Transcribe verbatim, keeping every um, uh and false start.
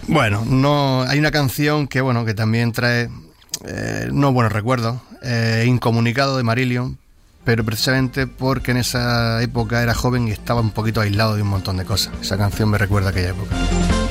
Bueno, no hay una canción que bueno que también trae eh, no buenos recuerdos, eh, Incomunicado de Marillion, pero precisamente porque en esa época era joven y estaba un poquito aislado de un montón de cosas. Esa canción me recuerda a aquella época.